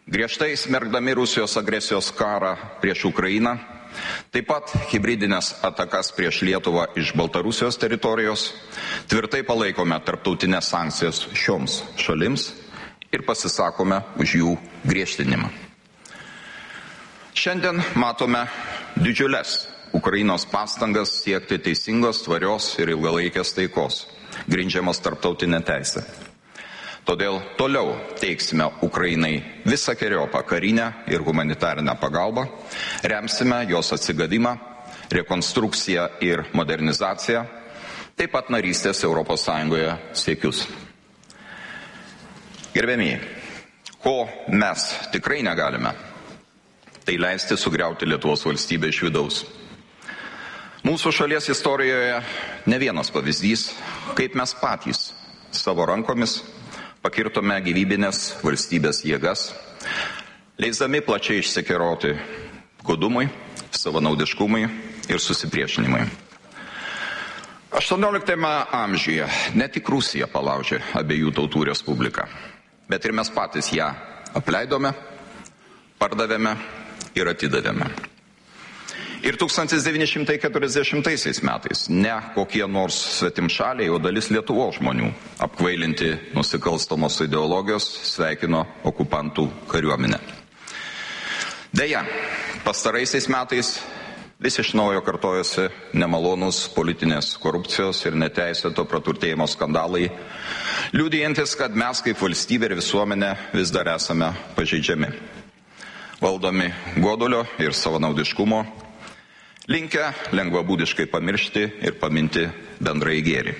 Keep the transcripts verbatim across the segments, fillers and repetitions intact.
griežtai smerkdami Rusijos agresijos karą prieš Ukrainą, taip pat hibridinės atakas prieš Lietuvą iš Baltarusijos teritorijos, tvirtai palaikome tarptautinės sankcijas šioms šalims ir pasisakome už jų griežtinimą. Šiandien matome didžiulės Ukrainos pastangas siekti teisingos, tvarios ir ilgalaikės taikos, grindžiamas tarptautinė teisė. Todėl toliau teiksime Ukrainai visokeriopą karinę ir humanitarinę pagalbą, remsime jos atsigavimą, rekonstrukciją ir modernizaciją, taip pat narystės Europos Sąjungoje siekius. Gerbėmieji, ko mes tikrai negalime, tai leisti sugriauti Lietuvos valstybę iš vidaus. Mūsų šalies istorijoje ne vienas pavyzdys, kaip mes patys savo rankomis pakirtome gyvybinės valstybės jėgas, leisdami plačiai išsikeroti godumui, savanaudiškumui ir susipriešinimui. aštuonioliktame amžiuje ne tik Rusija palaužė abiejų tautų respubliką, bet ir mes patys ją apleidome, pardavėme ir atidavėme. Ir tūkstantis devyni šimtai keturiasdešimtaisiais metais ne kokie nors svetimšaliai, o dalis Lietuvos žmonių apkvailinti nusikalstamos ideologijos sveikino okupantų kariuomenę. Deja, pastaraisiais metais vis iš naujo kartojosi nemalonus politinės korupcijos ir neteisėto praturtėjimo skandalai, liudijantis, kad mes kaip valstybė ir visuomenė vis dar esame pažeidžiami, valdomi godulio ir savanaudiškumo, linkę lengvabūdiškai pamiršti ir paminti bendrai gėrį.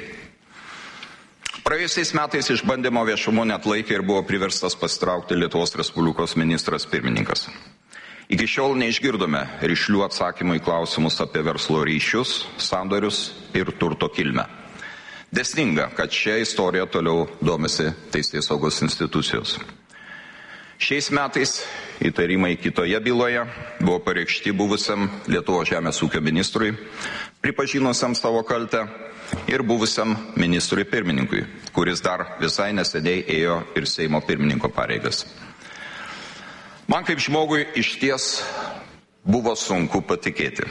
Praėjusiais metais išbandymo viešumo neatlaikė ir buvo priverstas pasitraukti Lietuvos Respublikos ministras pirmininkas. Iki šiol neišgirdome rišlių atsakymų į klausimus apie verslo ryšius, sandorius ir turto kilmę. Dėsninga, kad šią istoriją toliau domisi teisėsaugos institucijos. Šiais metais įtarimai kitoje byloje buvo pareikšti buvusiam Lietuvos žemės ūkio ministrui, pripažinusiam savo kaltę, ir buvusiam ministrui pirmininkui, kuris dar visai neseniai ėjo ir Seimo pirmininko pareigas. Man kaip žmogui išties buvo sunku patikėti.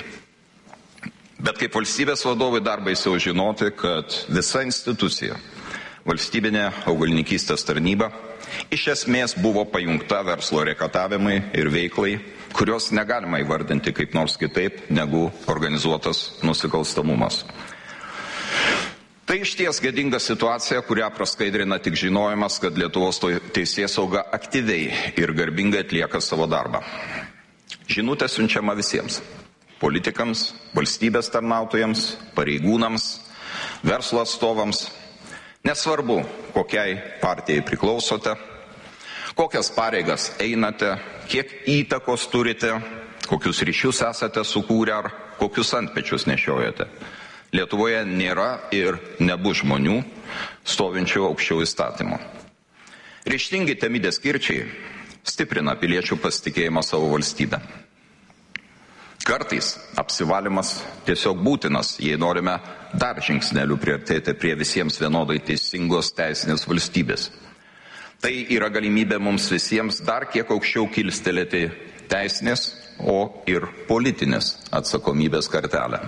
Bet kaip valstybės vadovai dar baisiau žinoti, kad visa institucija, valstybinė augalininkystės tarnyba, iš esmės buvo pajungta verslo rekatavimui ir veiklai, kurios negalima įvardinti kaip nors kitaip negu organizuotas nusikalstamumas. Tai išties gėdinga situacija, kurią praskaidrina tik žinojimas, kad Lietuvos teisėsauga aktyviai ir garbingai atlieka savo darbą. Žinutė siunčiama visiems – politikams, valstybės tarnautojams, pareigūnams, verslo atstovams. Nesvarbu, kokiai partijai priklausote, kokias pareigas einate, kiek įtakos turite, kokius ryšius esate sukūrę ar kokius antpečius nešiojate. Lietuvoje nėra ir nebus žmonių stovinčių aukščiau įstatymo. Ryžtingi temidės kirčiai stiprina piliečių pasitikėjimą savo valstybę. Kartais apsivalymas tiesiog būtinas, jei norime dar žingsnelių priartėti prie visiems vienodai teisingos teisinės valstybės. Tai yra galimybė mums visiems dar kiek aukščiau kilstelėti teisinės, o ir politinės atsakomybės kartelę.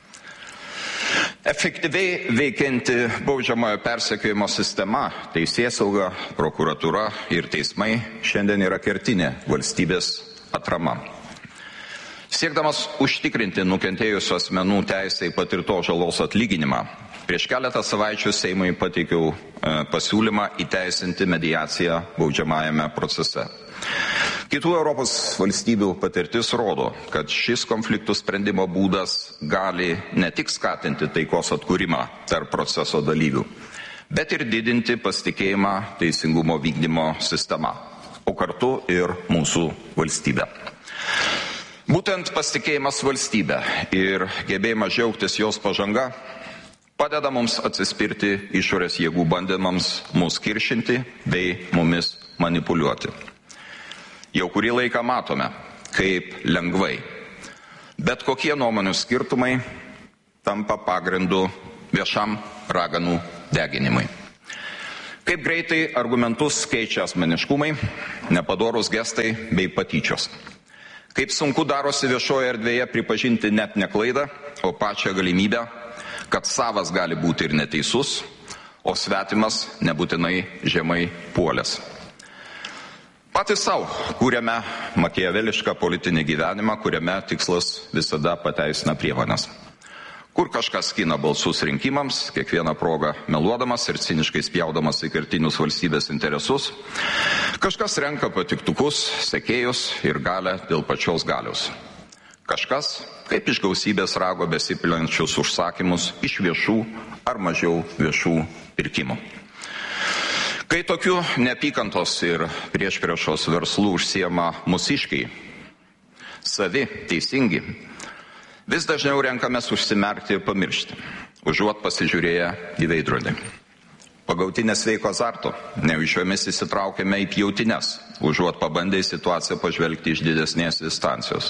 Efektyviai veikianti baudžiamojo persekiojimo sistema, teisėsauga, prokuratūra ir teismai šiandien yra kertinė valstybės atrama. Siekdamas užtikrinti nukentėjusių asmenų teisę į patirtos žalos atlyginimą, prieš keletą savaičių Seimui pateikiau e, pasiūlymą įteisinti mediaciją baudžiamajame procese. Kitų Europos valstybių patirtis rodo, kad šis konfliktų sprendimo būdas gali ne tik skatinti taikos atkūrimą tarp proceso dalyvių, bet ir didinti pasitikėjimą teisingumo vykdymo sistema, o kartu ir mūsų valstybę. Būtent pasitikėjimas valstybė ir gebėjimas džiaugtis jos pažanga padeda mums atsispirti išorės jėgų bandymams mus kiršinti bei mumis manipuliuoti. Jau kurį laiką matome, kaip lengvai bet kokie nuomonių skirtumai tampa pagrindu viešam raganų deginimui. Kaip greitai argumentus keičia asmeniškumai, nepadorūs gestai bei patyčios. Kaip sunku darosi viešoje erdvėje pripažinti net ne klaidą, o pačią galimybę, kad savas gali būti ir neteisus, o svetimas nebūtinai žemai puolęs. Patys savo kūrėme makiavelišką politinį gyvenimą, kuriame tikslas visada pateisina priemonės. Kur kažkas skina balsus rinkimams, kiekvieną progą meluodamas ir ciniškai spjaudamas į kertinius valstybės interesus, kažkas renka patiktukus, sekėjus ir galę dėl pačios galios. Kažkas, kaip iš gausybės rago besipilančius užsakymus iš viešų ar mažiau viešų pirkimų. Kai tokiu neapykantos ir priešpriešos verslų užsiema mūsiškiai, savi, teisingi, vis dažniau renkamės užsimerkti ir pamiršti, užuot pasižiūrėję į veidrodį. Pagauti nesveiko azarto, neužiomis įsitraukėme į pjautines, užuot pabandę į situaciją pažvelgti iš didesnės distancijos.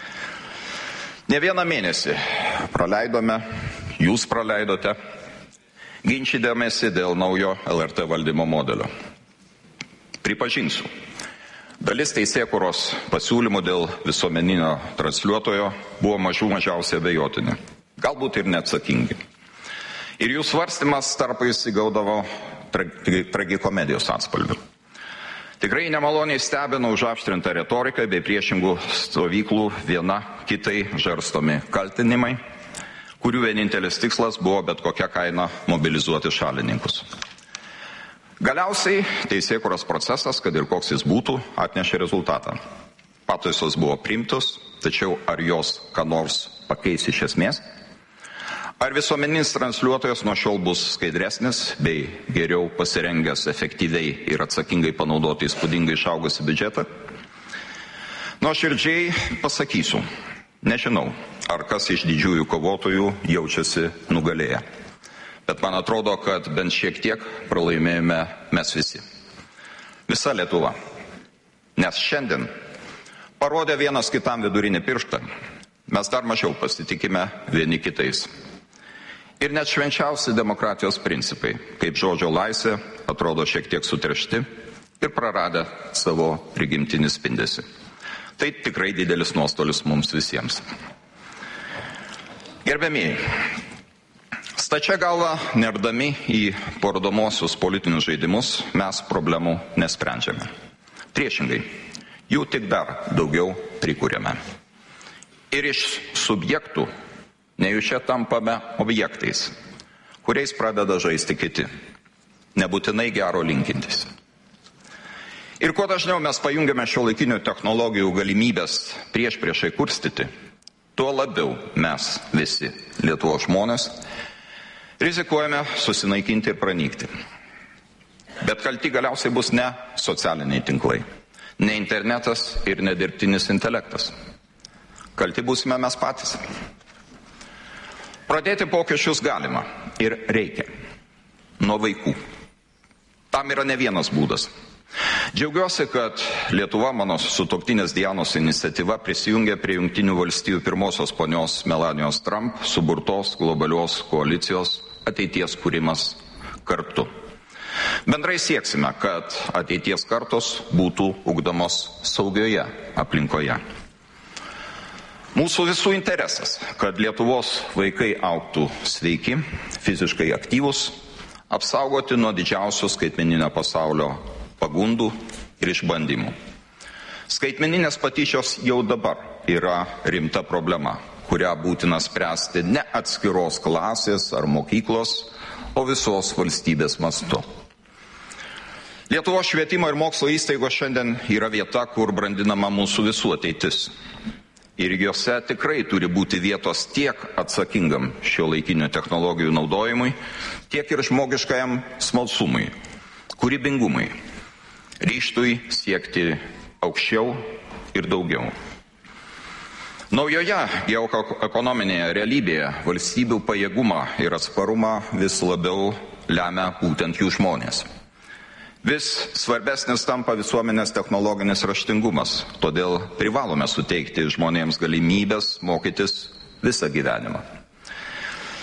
Ne vieną mėnesį praleidome, jūs praleidote, ginčydamėsi dėl naujo L R T valdymo modelio. Pripažinsiu, dalis teisėkūros pasiūlymų dėl visuomeninio transliuotojo buvo mažų mažiausiai abejotini, galbūt ir neatsakingi. Ir jų svarstymas tarpais įgaudavo tragikomedijos atspalvių. Tikrai nemaloniai stebino užaštrintą retoriką bei priešingų stovyklų viena kitai žarstomi kaltinimai, kurių vienintelis tikslas buvo bet kokia kaina mobilizuoti šalininkus. Galiausiai teisėkūros procesas, kad ir koks jis būtų, atnešė rezultatą. Pataisos buvo priimtos, tačiau ar jos ką nors pakeis iš esmės? Ar visuomeninis transliuotojas nuo šiol bus skaidresnis bei geriau pasirengęs efektyviai ir atsakingai panaudoti įspūdingai išaugusį biudžetą? Nuoširdžiai pasakysiu, nežinau, ar kas iš didžiųjų kovotojų jaučiasi nugalėję. Bet man atrodo, kad bent šiek tiek pralaimėjome mes visi. Visa Lietuva. Nes šiandien parodė vienas kitam vidurinį pirštą, mes dar mažiau pasitikime vieni kitais. Ir net švenčiausi demokratijos principai, kaip žodžio laisvė, atrodo šiek tiek sutrešti ir praradę savo prigimtinį spindesį. Tai tikrai didelis nuostolis mums visiems. Gerbiamieji, stačia galva nerdami į parodomosius politinius žaidimus mes problemų nesprendžiame. Priešingai, jų tik dar daugiau prikūrėme. Ir iš subjektų nejučia tampame objektais, kuriais pradeda žaisti kiti, nebūtinai gero linkintis. Ir kuo dažniau mes pajungiame šiuolaikinių technologijų galimybės prieš priešai kurstyti, tuo labiau mes visi Lietuvos žmonės rizikuojame susinaikinti ir pranykti. Bet kalti galiausiai bus ne socialiniai tinklai, ne internetas ir ne dirbtinis intelektas. Kalti būsime mes patys. Pradėti pokyčius galima ir reikia. Nuo vaikų. Tam yra ne vienas būdas. Džiaugiuosi, kad Lietuva mano sutuoktinės Dianos iniciatyva prisijungė prie Jungtinių valstijų pirmosios ponios Melanijos Trump suburtos globalios koalicijos ateities kūrimas kartu. Bendrai sieksime, kad ateities kartos būtų ugdomos saugioje aplinkoje. Mūsų visų interesas, kad Lietuvos vaikai augtų sveiki, fiziškai aktyvūs, apsaugoti nuo didžiausių skaitmeninio pasaulio pagundų ir išbandymų. Skaitmeninės patyčios jau dabar yra rimta problema, kurią būtina spręsti ne atskiros klasės ar mokyklos, o visos valstybės mastu. Lietuvos švietimo ir mokslo įstaigos šiandien yra vieta, kur brandinama mūsų visų ateitis. Ir juose tikrai turi būti vietos tiek atsakingam šiuolaikinių technologijų naudojimui, tiek ir žmogiškajam smalsumui, kūrybingumui, ryžtui siekti aukščiau ir daugiau. Naujoje geoekonominėje realybėje valstybių pajėgumą ir atsparumą vis labiau lemia būtent jų žmonės. Vis svarbesnis tampa visuomenės technologinis raštingumas, todėl privalome suteikti žmonėms galimybės mokytis visą gyvenimą.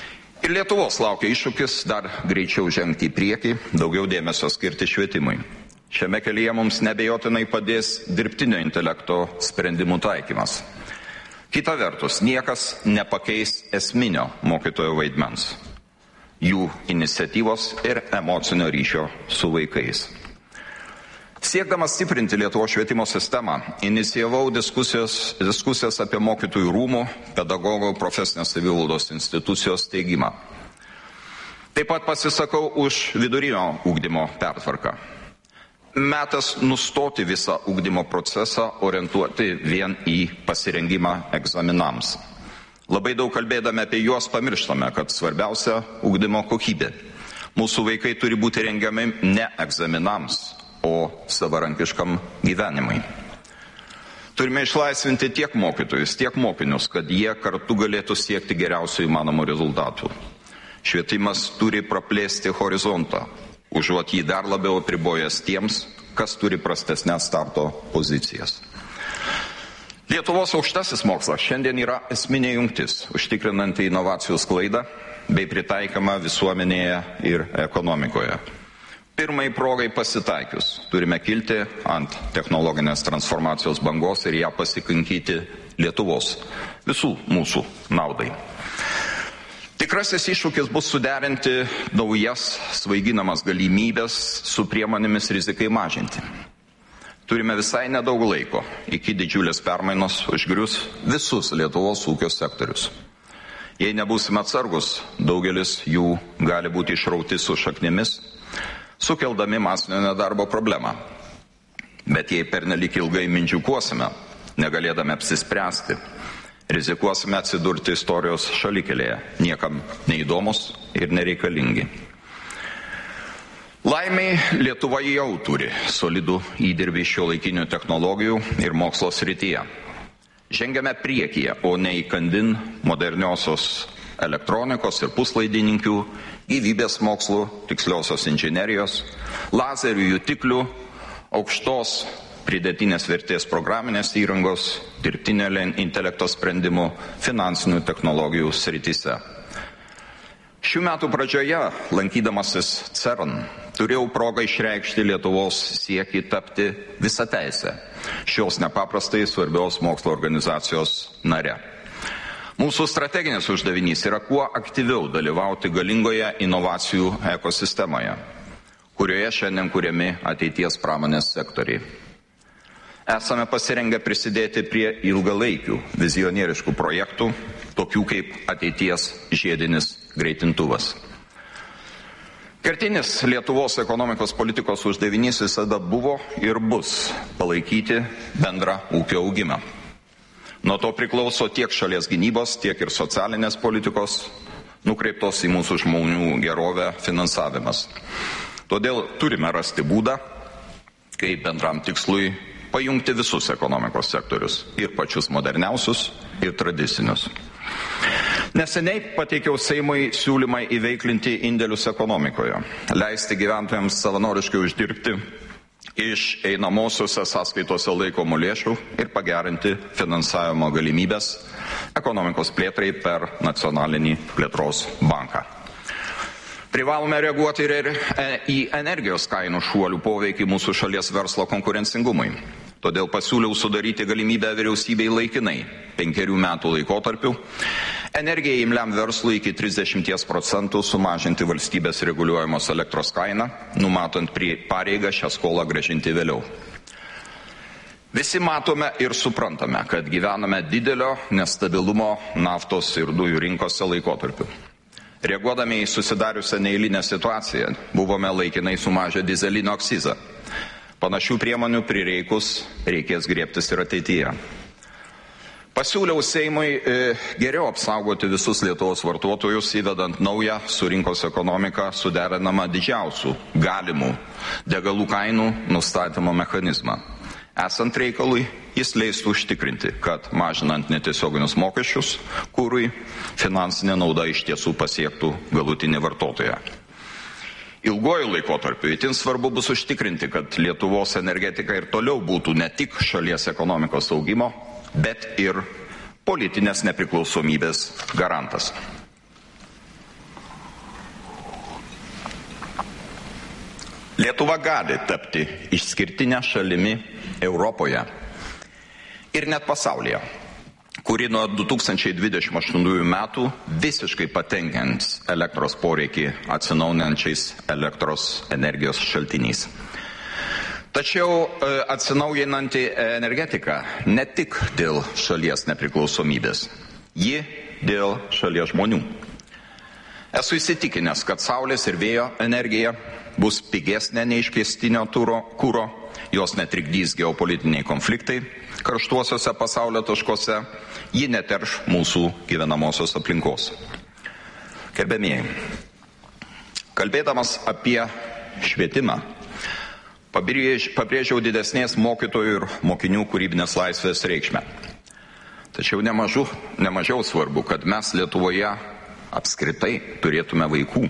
Ir Lietuvos laukia iššūkis dar greičiau žengti į priekį, daugiau dėmesio skirti švietimui. Šiame kelyje mums nebejotinai padės dirbtinio intelekto sprendimų taikymas. Kita vertus, niekas nepakeis esminio mokytojo vaidmens, jų iniciatyvos ir emocinio ryšio su vaikais. Siekdamas stiprinti Lietuvos švietimo sistemą, inicijavau diskusijas, diskusijas apie mokytojų rūmų, pedagogų profesinės savivaldos institucijos steigimą. Taip pat pasisakau už vidurinio ugdymo pertvarką. Metas nustoti visą ugdymo procesą orientuoti vien į pasirengimą egzaminams. Labai daug kalbėdami apie juos pamirštame, kad svarbiausia ugdymo kokybė. Mūsų vaikai turi būti rengiami ne egzaminams, o savarankiškam gyvenimui. Turime išlaisvinti tiek mokytojus, tiek mokinius, kad jie kartu galėtų siekti geriausių įmanomų rezultatų. Švietimas turi praplėsti horizontą, užuot jį dar labiau apribojęs tiems, kas turi prastesnes starto pozicijas. Lietuvos aukštasis mokslas šiandien yra esminė jungtis, užtikrinanti inovacijų sklaidą bei pritaikymą visuomenėje ir ekonomikoje. Pirmai progai pasitaikius, turime kilti ant technologinės transformacijos bangos ir ją pasikankyti Lietuvos, visų mūsų naudai. Tikrasis iššūkis bus suderinti naujas svaiginamas galimybės su priemonėmis rizikai mažinti. Turime visai nedaug laiko, iki didžiulės permainos užgrius visus Lietuvos ūkio sektorius. Jei nebūsime atsargus, daugelis jų gali būti išrauti su šaknimis, sukeldami masinio nedarbo problemą. Bet jei pernelyg ilgai mindžiukuosime, negalėdami apsispręsti, rizikuosime atsidurti istorijos šalikelėje, niekam neįdomus ir nereikalingi. Laimiai Lietuva jau turi solidų įdirbį šiuolaikinių technologijų ir mokslo srityje. Žengiame priekyje, o ne įkandin moderniosios elektronikos ir puslaidininkių, gyvybės mokslų, tiksliosios inžinerijos, lazerių jutiklių, aukštos pridėtinės vertės programinės įrangos, dirbtinio intelekto sprendimų, finansinių technologijų srityse. Šių metų pradžioje, lankydamasis CERN, turėjau progą išreikšti Lietuvos siekį tapti visateisę šios nepaprastai svarbios mokslo organizacijos nare. Mūsų strateginis uždavinys yra kuo aktyviau dalyvauti galingoje inovacijų ekosistemoje, kurioje šiandien kuriami ateities pramonės sektoriai. Esame pasirengę prisidėti prie ilgalaikių vizionieriškų projektų, tokių kaip ateities žiedinis greitintuvas. Kertinis Lietuvos ekonomikos politikos uždavinys visada buvo ir bus palaikyti bendrą ūkio augimą. Nuo to priklauso tiek šalies gynybos, tiek ir socialinės politikos nukreiptos į mūsų žmonių gerovę finansavimas. Todėl turime rasti būdą, kaip bendram tikslui pajungti visus ekonomikos sektorius, ir pačius moderniausius, ir tradicinius. Neseniai pateikiau Seimui siūlymą įveiklinti indėlius ekonomikoje, leisti gyventojams savanoriškai uždirbti iš einamosiuose sąskaitose laikomų lėšų ir pagerinti finansavimo galimybės ekonomikos plėtrai per nacionalinį plėtros banką. Privalome reaguoti ir į energijos kainų šuolių poveikį mūsų šalies verslo konkurencingumui. Todėl pasiūliau sudaryti galimybę vyriausybei laikinai penkerių metų laikotarpiu energijai imliam verslui iki trisdešimties procentų sumažinti valstybės reguliuojamos elektros kainą, numatant pareigą šią skolą grąžinti vėliau. Visi matome ir suprantame, kad gyvename didelio nestabilumo naftos ir dujų rinkose laikotarpiu. Reaguodami į susidariusią neeilinę situaciją, buvome laikinai sumažę dyzelinio akcizą. Panašių priemonių prireikus reikės griebtis ir ateityje. Pasiūliau Seimui e, geriau apsaugoti visus Lietuvos vartotojus, įvedant naują su rinkos ekonomika suderinamą didžiausių galimų degalų kainų nustatymo mechanizmą. Esant reikalui, jis leistų užtikrinti, kad mažinant netiesioginius mokesčius kurui, finansinė nauda iš tiesų pasiektų galutinį vartotoją. Ilguoju laikotarpiu itin svarbu bus užtikrinti, kad Lietuvos energetika ir toliau būtų ne tik šalies ekonomikos augimo, bet ir politinės nepriklausomybės garantas. Lietuva gali tapti išskirtinę šalimi Europoje ir net pasaulyje, kuri nuo du tūkstančiai dvidešimt aštuntųjų metų visiškai patenkins elektros poreikį atsinaujinančiais elektros energijos šaltiniais. Tačiau atsinaujinanti energetika ne tik dėl šalies nepriklausomybės, ji dėl šalies žmonių. Esu įsitikinęs, kad saulės ir vėjo energija bus pigesnė nei iškastinio kuro, jos netrikdys geopolitiniai konfliktai karštuosiuose pasaulio taškuose, ji neterš mūsų gyvenamosios aplinkos. Gerbiamieji, kalbėdamas apie švietimą, pabrėžiau didesnės mokytojų ir mokinių kūrybinės laisvės reikšmę. Tačiau nemažu, nemažiau svarbu, kad mes Lietuvoje apskritai turėtume vaikų.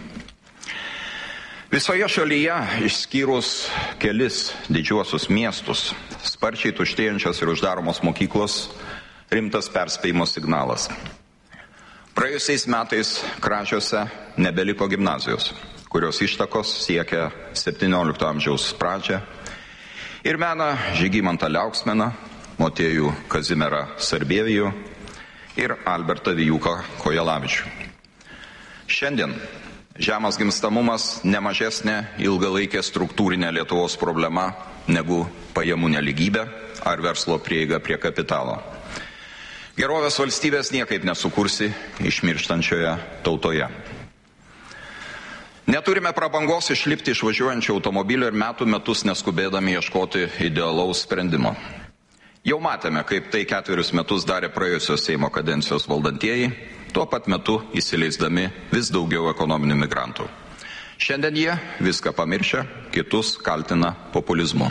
Visoje šalyje, išskyrus kelis didžiuosius miestus, sparčiai tuštėjančios ir uždaromos mokyklos, rimtas perspėjimo signalas. Praėjusiais metais Kražiuose nebeliko gimnazijos, kurios ištakos siekia septyniolikto amžiaus pradžią ir mena Žygimantą Liauksminą, Motiejų Kazimierą Sarbievijų ir Albertą Vijūką Kojelavičių. Šiandien žemas gimstamumas nemažesnė ilgalaikė struktūrinė Lietuvos problema negu pajamų nelygybė ar verslo prieiga prie kapitalo. Gerovės valstybės niekaip nesukursi išmirštančioje tautoje. Neturime prabangos išlipti iš važiuojančio automobilio ir metų metus neskubėdami ieškoti idealaus sprendimo. Jau matėme, kaip tai ketverius metus darė praėjusios Seimo kadencijos valdantieji, tuo pat metu įsileisdami vis daugiau ekonominių migrantų. Šiandien jie viską pamiršę, kitus kaltina populizmu.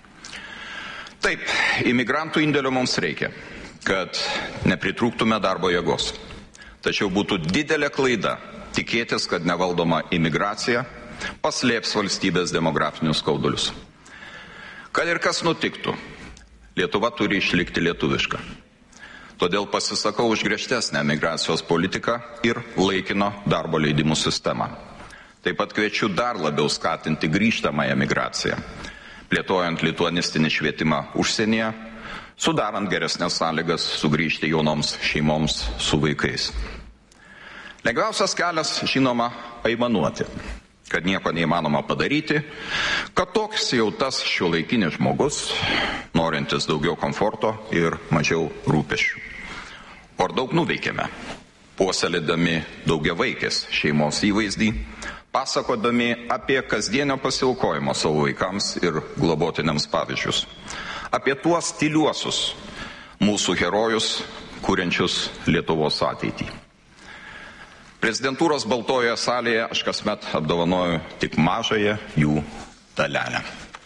Taip, imigrantų indėlio mums reikia, kad nepritrūktume darbo jėgos. Tačiau būtų didelė klaida tikėtis, kad nevaldoma imigracija paslėps valstybės demografinius skaudulius. Kad ir kas nutiktų, Lietuva turi išlikti lietuviška. Todėl pasisakau už griežtesnę migracijos politiką ir laikino darbo leidimų sistemą. Taip pat kviečiu dar labiau skatinti grįžtamąją migraciją, plėtojant lituanistinį švietimą užsienyje, sudarant geresnės sąlygas sugrįžti jaunoms šeimoms su vaikais. Lengviausias kelias, žinoma, aimanuoti, kad nieko neįmanoma padaryti, kad toks jau tas šiuolaikinis žmogus, norintis daugiau komforto ir mažiau rūpesčių. O ar daug nuveikėme, puoselėdami daugiavaikės šeimos įvaizdį, pasakodami apie kasdienio pasiaukojimo savo vaikams ir globotiniams pavyzdžius, apie tuos tyliuosius mūsų herojus, kuriančius Lietuvos ateitį. Prezidentūros baltojoje salėje aš kasmet apdovanoju tik mažąją jų dalelę.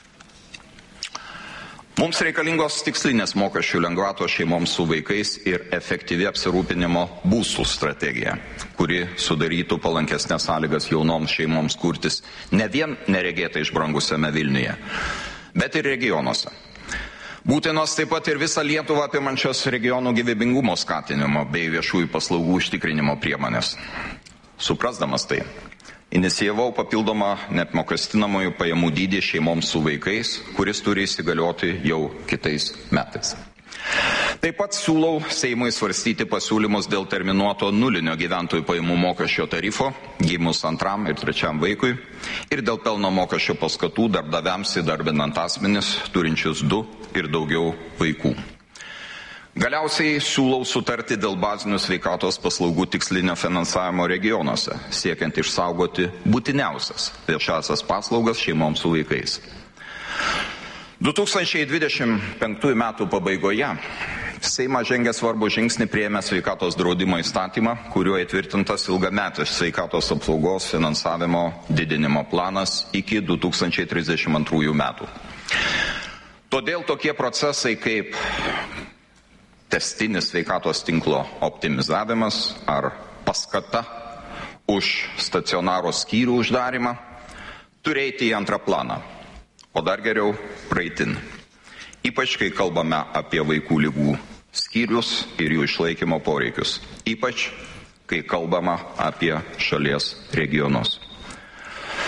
Mums reikalingos tikslinės mokesčių lengvatos šeimoms su vaikais ir efektyvi apsirūpinimo būstų strategija, kuri sudarytų palankesnės sąlygas jaunoms šeimoms kurtis ne vien neregėtai išbrangusiame Vilniuje, bet ir regionuose. Būtinos taip pat ir visą Lietuvą apimančios regionų gyvybingumo skatinimo bei viešųjų paslaugų užtikrinimo priemonės. Suprasdamas tai, inicijavau papildomą neapmokestinamųjų pajamų dydį šeimoms su vaikais, kuris turi įsigalioti jau kitais metais. Taip pat siūlau Seimui svarstyti pasiūlymus dėl terminuoto nulinio gyventojų pajamų mokesčio tarifo gimus antram ir trečiam vaikui ir dėl pelno mokesčio paskatų darbdaviams įdarbinant asmenis turinčius du ir daugiau vaikų. Galiausiai siūlau sutarti dėl bazinių sveikatos paslaugų tikslinio finansavimo regionuose, siekiant išsaugoti būtiniausias viešąsias paslaugas šeimoms su vaikais. du tūkstančiai dvidešimt penktųjų metų pabaigoje Seimas žengė svarbų žingsnį priėmė sveikatos draudimo įstatymą, kuriuo įtvirtintas ilgametis sveikatos apsaugos finansavimo didinimo planas iki du tūkstančiai trisdešimt antrųjų metų. Todėl tokie procesai kaip tęstinis sveikatos tinklo optimizavimas ar paskata už stacionaro skyrių uždarimą turi eiti į antrą planą, o dar geriau praeitin. Ypač kai kalbame apie vaikų ligų skyrius ir jų išlaikymo poreikius. Ypač kai kalbama apie šalies regionus.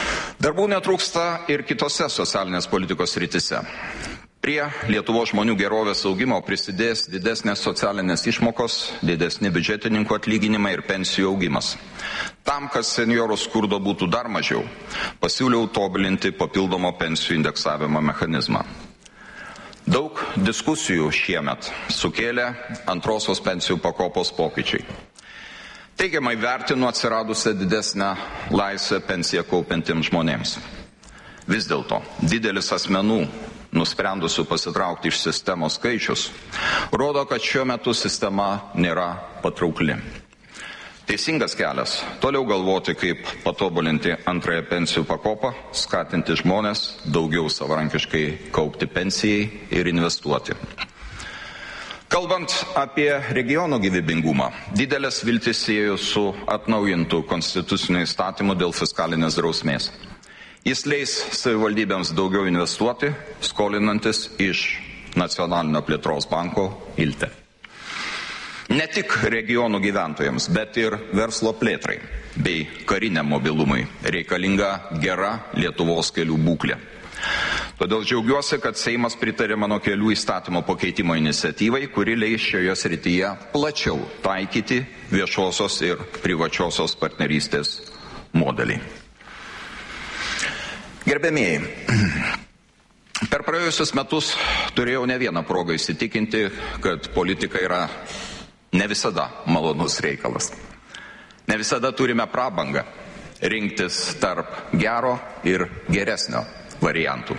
Darbų netrūksta ir kitose socialinės politikos rytise. Prie Lietuvos žmonių gerovės augimo prisidės didesnės socialinės išmokos, didesni biudžetininkų atlyginimai ir pensijų augimas. Tam, kad seniorų skurdo būtų dar mažiau, pasiūliau tobulinti papildomo pensijų indeksavimo mechanizmą. Daug diskusijų šiemet sukėlė antrosios pensijų pakopos pokyčiai. Teigiamai vertinu atsiradusią didesnę laisvę pensiją kaupiantiems žmonėms. Vis dėlto, didelis asmenų nusprendusių pasitraukti iš sistemos skaičius rodo, kad šiuo metu sistema nėra patraukli. Teisingas kelias - toliau galvoti, kaip patobulinti antrąją pensijų pakopą, skatinti žmonės daugiau savarankiškai kaupti pensijai ir investuoti. Kalbant apie regionų gyvybingumą, didelės viltis sieju su atnaujintų konstituciniu įstatymu dėl fiskalinės drausmės. Jis leis savivaldybėms daugiau investuoti, skolinantis iš Nacionalinio plėtros banko Ilte. Ne tik regionų gyventojams, bet ir verslo plėtrai bei kariniam mobilumui reikalinga gera Lietuvos kelių būklė. Todėl džiaugiuosi, kad Seimas pritarė mano kelių įstatymo pakeitimo iniciatyvai, kuri leis šioje srityje plačiau taikyti viešosios ir privačiosios partnerystės modelį. Gerbėmieji, per praėjusius metus turėjau ne vieną progą įsitikinti, kad politika yra ne visada malonus reikalas. Ne visada turime prabangą rinktis tarp gero ir geresnio variantų.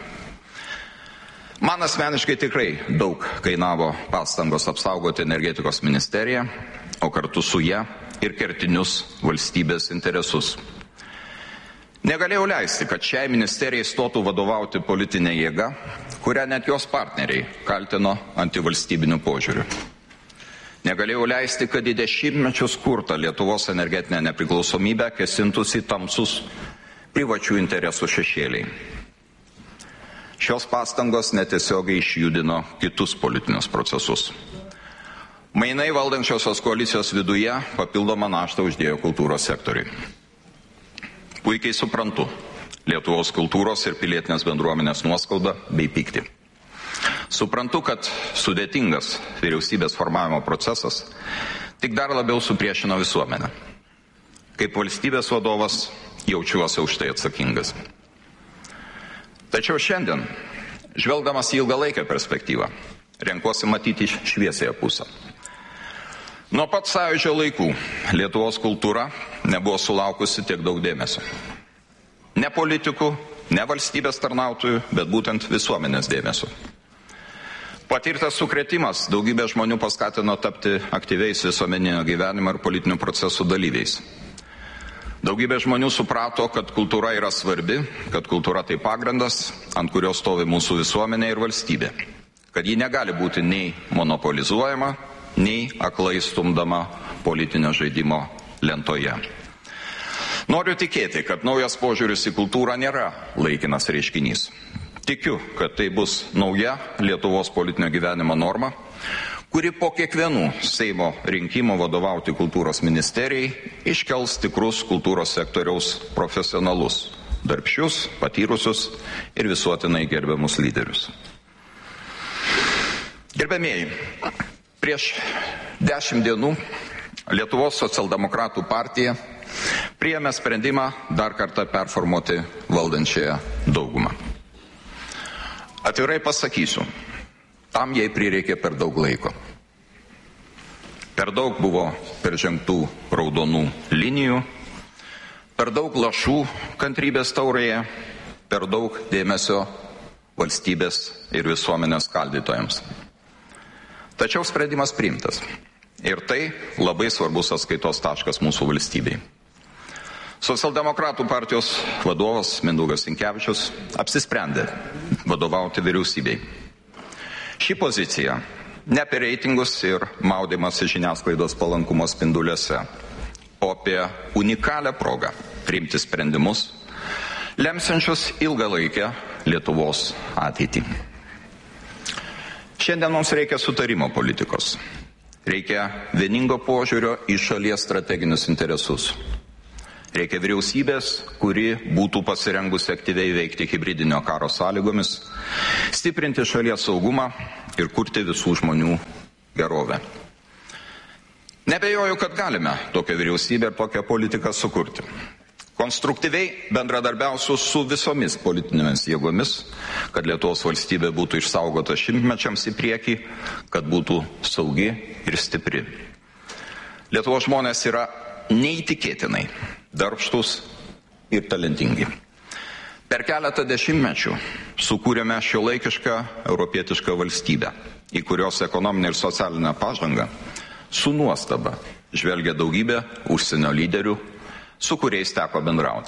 Man asmeniškai tikrai daug kainavo pastangos apsaugoti energetikos ministeriją, o kartu su ją ir kertinius valstybės interesus. Negalėjau leisti, kad šiai ministerijai stotų vadovauti politinė jėga, kurią net jos partneriai kaltino antivalstybiniu požiūriu. Negalėjau leisti, kad į dešimtmečius kurtą Lietuvos energetinę nepriklausomybę kėsintųsi tamsus privačių interesų šešėliai. Šios pastangos netiesiogiai išjudino kitus politinius procesus. Mainai valdančiosios koalicijos viduje papildomą naštą uždėjo kultūros sektoriui. Puikiai suprantu Lietuvos kultūros ir pilietinės bendruomenės nuoskaudą bei pyktį. Suprantu, kad sudėtingas vyriausybės formavimo procesas tik dar labiau supriešino visuomenę. Kaip valstybės vadovas jaučiuosi už tai atsakingas. Tačiau šiandien, žvelgdamas į ilgalaikę perspektyvą, renkuosi matyti šviesiąją pusę. Nuo pat sąjūdžio laikų Lietuvos kultūra nebuvo sulaukusi tiek daug dėmesio. Ne politikų, ne valstybės tarnautojų, bet būtent visuomenės dėmesio. Patirtas sukrėtimas daugybė žmonių paskatino tapti aktyviais visuomeninio gyvenimo ir politinių procesų dalyviais. Daugybė žmonių suprato, kad kultūra yra svarbi, kad kultūra tai pagrindas, ant kurio stovi mūsų visuomenė ir valstybė. Kad ji negali būti nei monopolizuojama, nei aklai stumdama politinio žaidimo lentoje. Noriu tikėti, kad naujas požiūris į kultūrą nėra laikinas reiškinys. Tikiu, kad tai bus nauja Lietuvos politinio gyvenimo norma, kuri po kiekvienų Seimo rinkimų vadovauti kultūros ministerijai iškels tikrus kultūros sektoriaus profesionalus, darbščius, patyrusius ir visuotinai gerbiamus lyderius. Gerbėmieji, prieš dešimt dienų Lietuvos socialdemokratų partija priėmė sprendimą dar kartą performuoti valdančiąją daugumą. Atvirai pasakysiu, tam jai prireikė per daug laiko. Per daug buvo peržengtų raudonų linijų, per daug lašų kantrybės taurėje, per daug dėmesio valstybės ir visuomenės skaldytojams. Tačiau sprendimas priimtas. Ir tai labai svarbus atskaitos taškas mūsų valstybei. Socialdemokratų partijos vadovas Mindaugas Sinkevičius apsisprendė vadovauti vyriausybei. Ši pozicija ne apie reitingus ir maudymąsi žiniasklaidos palankumo spinduliuose, o apie unikalią progą priimti sprendimus, lemsiančius ilgalaikę Lietuvos ateitį. Šiandien mums reikia sutarimo politikos. Reikia vieningo požiūrio į šalies strateginius interesus. Reikia vyriausybės, kuri būtų pasirengusi aktyviai veikti hibridinio karo sąlygomis, stiprinti šalies saugumą ir kurti visų žmonių gerovę. Nebejoju, kad galime tokią vyriausybę ir tokią politiką sukurti. Konstruktyviai bendradarbiausiu su visomis politinėmis jėgomis, kad Lietuvos valstybė būtų išsaugota šimtmečiams į priekį, kad būtų saugi ir stipri. Lietuvos žmonės yra neįtikėtinai darbštūs ir talentingi. Per keletą dešimtmečių sukūrėme šiuolaikišką europietišką valstybę, į kurios ekonominę ir socialinę pažangą su nuostaba žvelgia daugybė užsienio lyderių, su kuriais teko bendrauti.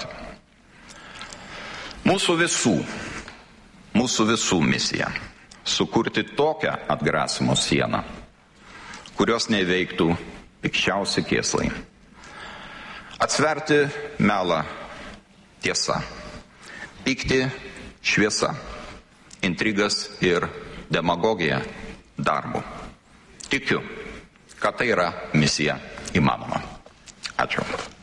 Mūsų visų, mūsų visų misija - sukurti tokią atgrasimo sieną, kurios neįveiktų pikčiausi kėslai. Atsverti melą tiesa, pykti šviesa, intrigas ir demagogiją darbu. Tikiu, kad tai yra misija įmanoma. Ačiū.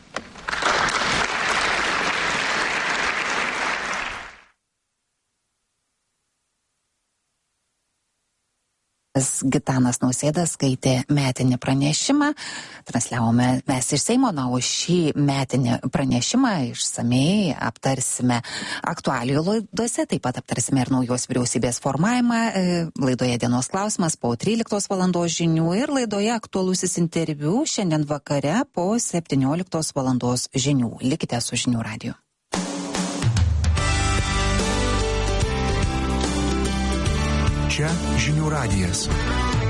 Gitanas Nausėda skaitė metinį pranešimą, transliavome mes iš Seimo, na, o šį metinį pranešimą išsamei aptarsime aktualijų laidose, taip pat aptarsime ir naujos vyriausybės formavimą, laidoje Dienos klausimas po tryliktos valandos žinių ir laidoje aktualusis interviu šiandien vakare po septynioliktos valandos žinių. Likite su Žinių radiju. Čia Žinių radijas.